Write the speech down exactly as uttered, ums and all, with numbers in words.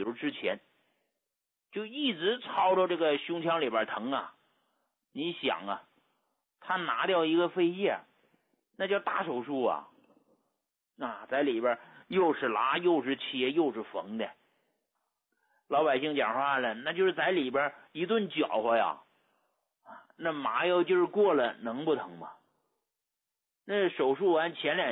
手术之前就一直操着这个胸腔里边疼啊。你想啊，他拿掉一个肺叶，那叫大手术啊，啊，在里边又是拉又是切又是缝的，老百姓讲话了，那就是在里边一顿搅和呀，那麻药劲儿过了能不疼吗？那手术完前两